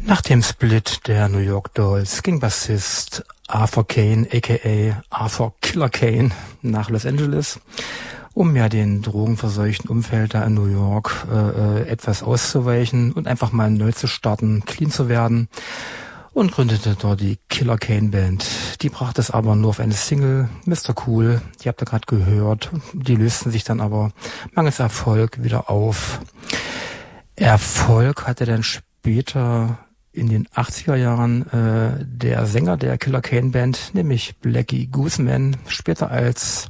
Nach dem Split der New York Dolls ging Bassist Arthur Kane, a.k.a. Arthur Killer Kane, nach Los Angeles, um ja den drogenverseuchten Umfeld da in New York etwas auszuweichen und einfach mal neu zu starten, clean zu werden, und gründete dort die Killer Kane Band. Die brachte es aber nur auf eine Single, Mr. Cool, die habt ihr gerade gehört. Die lösten sich dann aber mangels Erfolg wieder auf. Erfolg hatte dann später in den 80er Jahren der Sänger der Killer Kane Band, nämlich Blackie Gooseman, später als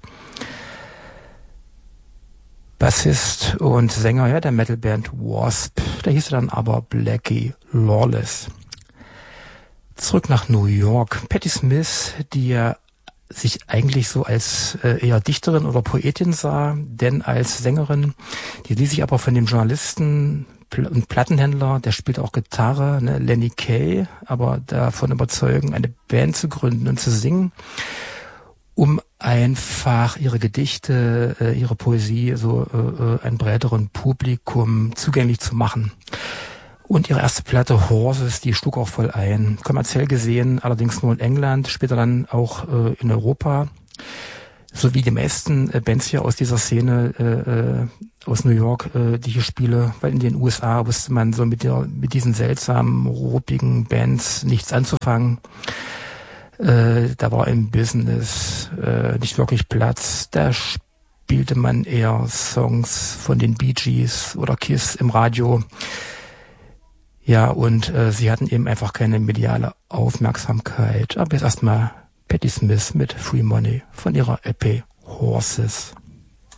Bassist und Sänger der Metalband Wasp. Da hieß er dann aber Blackie Lawless. Zurück nach New York. Patti Smith, die ja sich eigentlich so als eher Dichterin oder Poetin sah, denn als Sängerin, die ließ sich aber von dem Journalisten und Plattenhändler, der spielt auch Gitarre, Lenny Kaye, aber davon überzeugen, eine Band zu gründen und zu singen, um einfach ihre Gedichte, ihre Poesie so einem breiteren Publikum zugänglich zu machen. Und ihre erste Platte Horses, die schlug auch voll ein. Kommerziell gesehen, allerdings nur in England, später dann auch in Europa. So wie die meisten Bands hier aus dieser Szene aus New York, die hier spiele, weil in den USA wusste man so mit diesen seltsamen, ruppigen Bands nichts anzufangen. Da war im Business nicht wirklich Platz. Da spielte man eher Songs von den Bee Gees oder Kiss im Radio. Ja, und sie hatten eben einfach keine mediale Aufmerksamkeit. Aber jetzt erstmal Patti Smith mit Free Money von ihrer LP Horses.